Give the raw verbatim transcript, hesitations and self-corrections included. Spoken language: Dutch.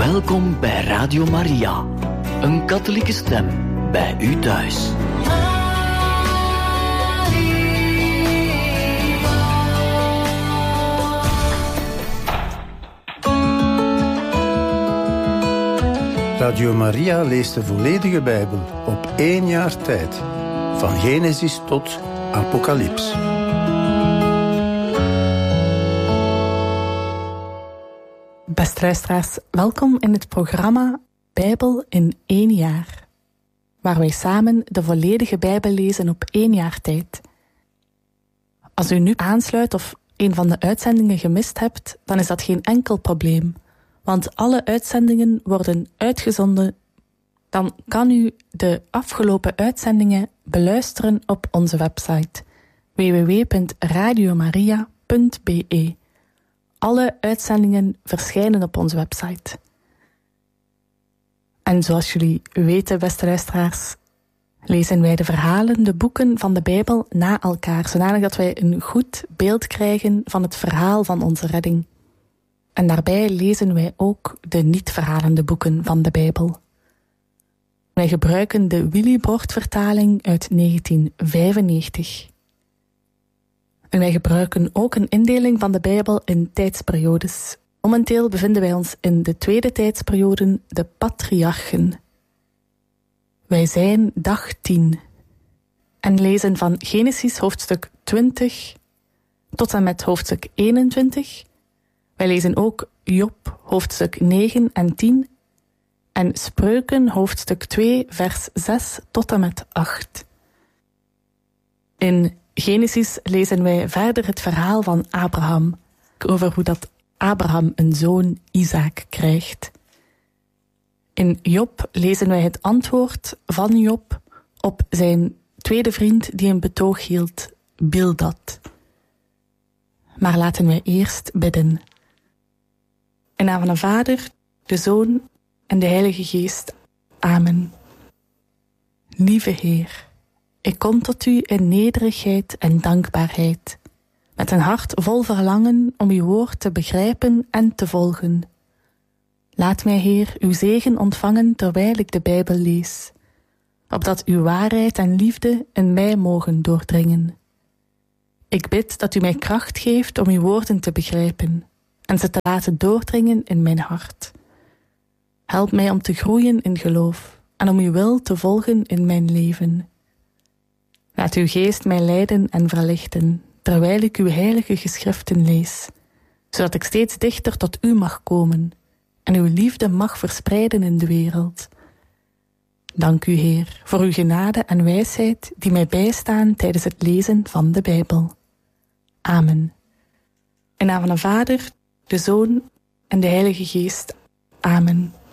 Welkom bij Radio Maria, een katholieke stem bij u thuis. Radio Maria leest de volledige Bijbel op één jaar tijd, van Genesis tot Apocalyps. Beste luisteraars, welkom in het programma Bijbel in één jaar, waar wij samen de volledige Bijbel lezen op één jaar tijd. Als u nu aansluit of een van de uitzendingen gemist hebt, dan is dat geen enkel probleem, want alle uitzendingen worden uitgezonden. Dan kan u de afgelopen uitzendingen beluisteren op onze website w w w punt radiomaria punt b e. Alle uitzendingen verschijnen op onze website. En zoals jullie weten, beste luisteraars, lezen wij de verhalen, de boeken van de Bijbel na elkaar, zodanig dat wij een goed beeld krijgen van het verhaal van onze redding. En daarbij lezen wij ook de niet-verhalende boeken van de Bijbel. Wij gebruiken de Willibrord-vertaling uit negentien vijfennegentig. En wij gebruiken ook een indeling van de Bijbel in tijdsperiodes. Momenteel bevinden wij ons in de tweede tijdsperiode, de patriarchen. Wij zijn dag tien en lezen van Genesis hoofdstuk twintig tot en met hoofdstuk eenentwintig. Wij lezen ook Job hoofdstuk negen en tien en Spreuken hoofdstuk twee vers zes tot en met acht. In Genesis lezen wij verder het verhaal van Abraham, over hoe dat Abraham een zoon Isaac krijgt. In Job lezen wij het antwoord van Job op zijn tweede vriend die een betoog hield, Bildad. Maar laten wij eerst bidden. In naam van de Vader, de Zoon en de Heilige Geest. Amen. Lieve Heer, ik kom tot u in nederigheid en dankbaarheid, met een hart vol verlangen om uw woord te begrijpen en te volgen. Laat mij, Heer, uw zegen ontvangen terwijl ik de Bijbel lees, opdat uw waarheid en liefde in mij mogen doordringen. Ik bid dat u mij kracht geeft om uw woorden te begrijpen en ze te laten doordringen in mijn hart. Help mij om te groeien in geloof en om uw wil te volgen in mijn leven. Laat uw geest mij leiden en verlichten, terwijl ik uw heilige geschriften lees, zodat ik steeds dichter tot u mag komen en uw liefde mag verspreiden in de wereld. Dank u, Heer, voor uw genade en wijsheid die mij bijstaan tijdens het lezen van de Bijbel. Amen. In naam van de Vader, de Zoon en de Heilige Geest. Amen.